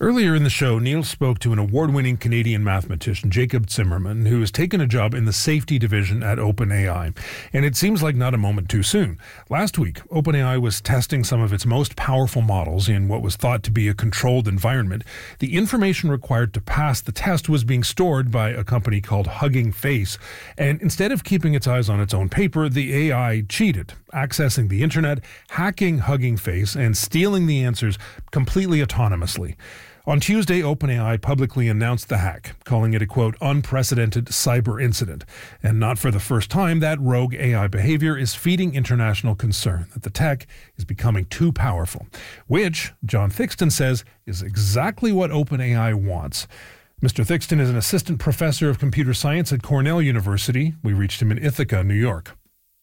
Earlier in the show, Neil spoke to an award-winning Canadian mathematician, Jacob Zimmerman, who has taken a job in the safety division at OpenAI. And it seems like not a moment too soon. Last week, OpenAI was testing some of its most powerful models in what was thought to be a controlled environment. The information required to pass the test was being stored by a company called Hugging Face. And instead of keeping its eyes on its own paper, the AI cheated, accessing the internet, hacking Hugging Face, and stealing the answers completely autonomously. On Tuesday, OpenAI publicly announced the hack, calling it a, quote, unprecedented cyber incident. And not for the first time, that rogue AI behavior is feeding international concern that the tech is becoming too powerful, which, John Thixton says, is exactly what OpenAI wants. Mr. Thixton is an assistant professor of computer science at Cornell University. We reached him in Ithaca, New York.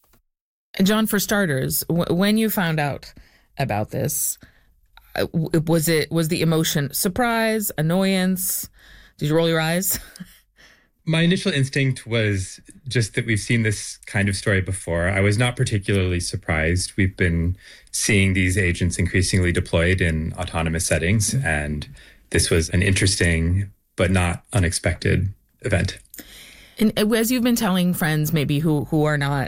John, for starters, when you found out about this, was the emotion surprise, annoyance? Did you roll your eyes? My initial instinct was just that we've seen this kind of story before. I was not particularly surprised. We've been seeing these agents increasingly deployed in autonomous settings, and this was an interesting but not unexpected event. And as you've been telling friends maybe who are not,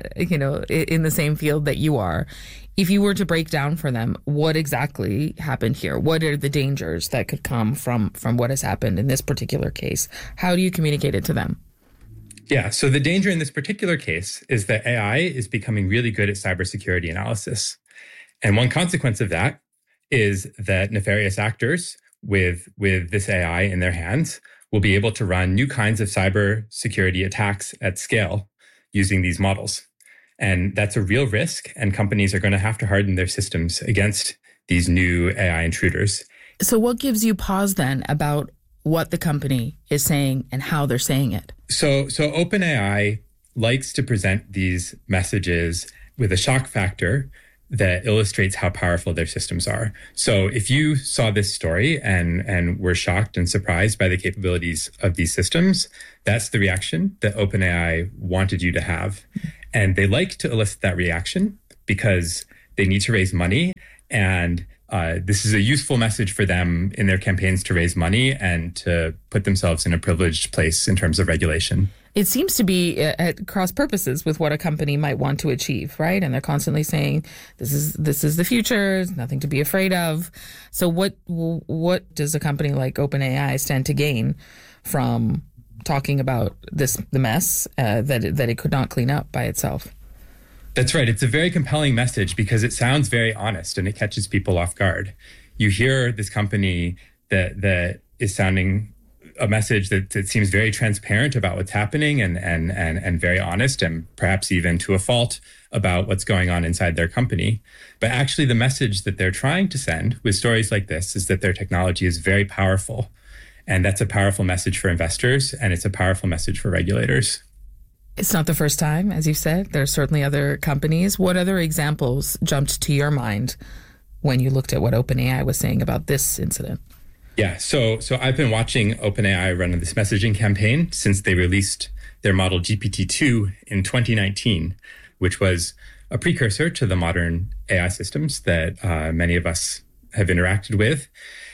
in the same field that you are, if you were to break down for them, what exactly happened here? What are the dangers that could come from what has happened in this particular case? How do you communicate it to them? Yeah, so the danger in this particular case is that AI is becoming really good at cybersecurity analysis. And one consequence of that is that nefarious actors with this AI in their hands will be able to run new kinds of cybersecurity attacks at scale using these models. And that's a real risk, and companies are going to have to harden their systems against these new AI intruders. So what gives you pause then about what the company is saying and how they're saying it? So OpenAI likes to present these messages with a shock factor that illustrates how powerful their systems are. So if you saw this story and were shocked and surprised by the capabilities of these systems, that's the reaction that OpenAI wanted you to have. And they like to elicit that reaction because they need to raise money. And this is a useful message for them in their campaigns to raise money and to put themselves in a privileged place in terms of regulation. It seems to be at cross purposes with what a company might want to achieve, right? And they're constantly saying, this is the future, there's nothing to be afraid of. So what does a company like OpenAI stand to gain from talking about the mess that it could not clean up by itself? That's right. It's a very compelling message because it sounds very honest and it catches people off guard. You hear this company that is sounding a message that seems very transparent about what's happening and very honest and perhaps even to a fault about what's going on inside their company. But actually the message that they're trying to send with stories like this is that their technology is very powerful. And that's a powerful message for investors, and it's a powerful message for regulators. It's not the first time, as you said. There are certainly other companies. What other examples jumped to your mind when you looked at what OpenAI was saying about this incident? Yeah, so I've been watching OpenAI run this messaging campaign since they released their model GPT-2 in 2019, which was a precursor to the modern AI systems that many of us have interacted with.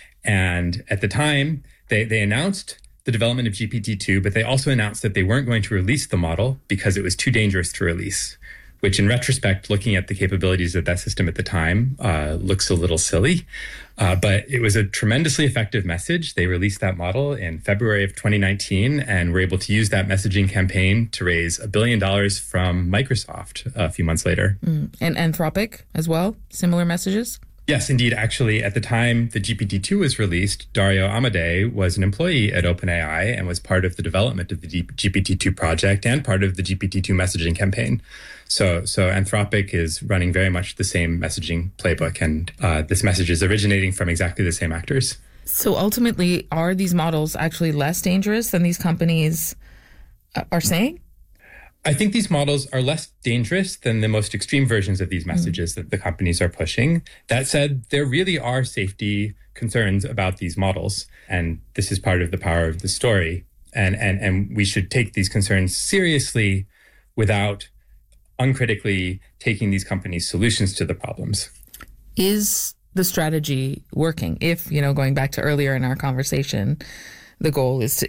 And at the time, they announced the development of GPT-2, but they also announced that they weren't going to release the model because it was too dangerous to release, which in retrospect, looking at the capabilities of that system at the time, looks a little silly. But it was a tremendously effective message. They released that model in February of 2019 and were able to use that messaging campaign to raise $1 billion from Microsoft a few months later. And Anthropic as well, similar messages? Yes, indeed. Actually, at the time the GPT-2 was released, Dario Amodei was an employee at OpenAI and was part of the development of the GPT-2 project and part of the GPT-2 messaging campaign. So Anthropic is running very much the same messaging playbook, and this message is originating from exactly the same actors. So ultimately, are these models actually less dangerous than these companies are saying? I think these models are less dangerous than the most extreme versions of these messages that the companies are pushing. That said, there really are safety concerns about these models, and this is part of the power of the story. And we should take these concerns seriously without uncritically taking these companies' solutions to the problems. Is the strategy working? If, going back to earlier in our conversation, the goal is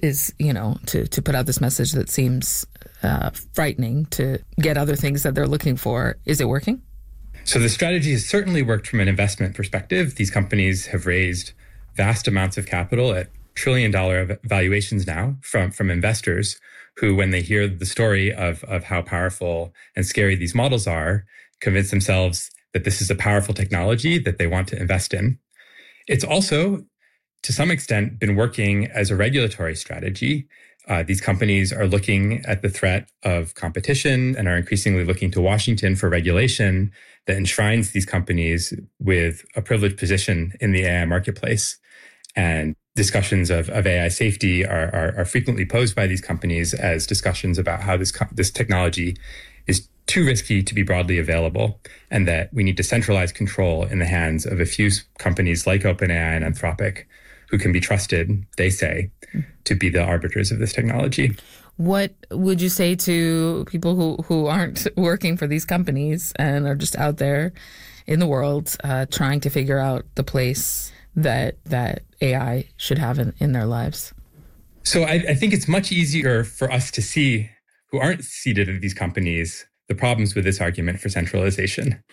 to put out this message that seems frightening to get other things that they're looking for. Is it working? So the strategy has certainly worked from an investment perspective. These companies have raised vast amounts of capital at trillion-dollar valuations now from investors who, when they hear the story of how powerful and scary these models are, convince themselves that this is a powerful technology that they want to invest in. It's also, to some extent, been working as a regulatory strategy. These companies are looking at the threat of competition and are increasingly looking to Washington for regulation that enshrines these companies with a privileged position in the AI marketplace. And discussions of AI safety are frequently posed by these companies as discussions about how this technology is too risky to be broadly available, and that we need to centralize control in the hands of a few companies like OpenAI and Anthropic, who can be trusted, they say, to be the arbiters of this technology. What would you say to people who aren't working for these companies and are just out there in the world trying to figure out the place that AI should have in their lives? So I think it's much easier for us to see, who aren't seated at these companies, the problems with this argument for centralization.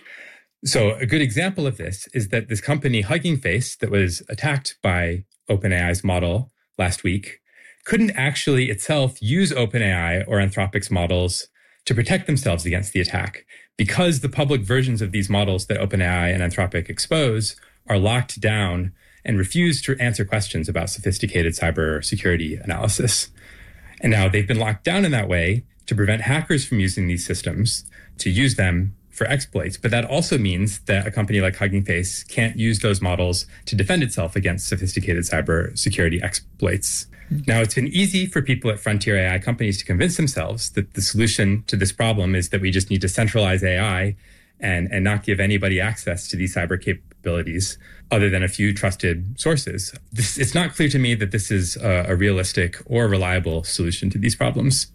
So a good example of this is that this company, Hugging Face, that was attacked by OpenAI's model last week, couldn't actually itself use OpenAI or Anthropic's models to protect themselves against the attack, because the public versions of these models that OpenAI and Anthropic expose are locked down and refuse to answer questions about sophisticated cybersecurity analysis. And now they've been locked down in that way to prevent hackers from using these systems to use them for exploits. But that also means that a company like Hugging Face can't use those models to defend itself against sophisticated cybersecurity exploits. Now, it's been easy for people at frontier AI companies to convince themselves that the solution to this problem is that we just need to centralize AI and not give anybody access to these cyber capabilities other than a few trusted sources. It's not clear to me that this is a realistic or reliable solution to these problems.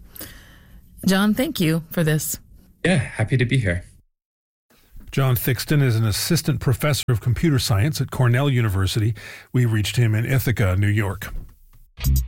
John, thank you for this. Yeah, happy to be here. John Thixton is an assistant professor of computer science at Cornell University. We reached him in Ithaca, New York.